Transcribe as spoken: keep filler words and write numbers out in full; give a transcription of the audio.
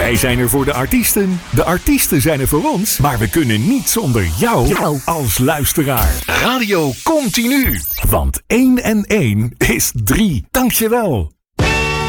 Wij zijn er voor de artiesten, de artiesten zijn er voor ons, maar we kunnen niet zonder jou jou. als luisteraar. Radio Continu, want één en één is drie. Dankjewel.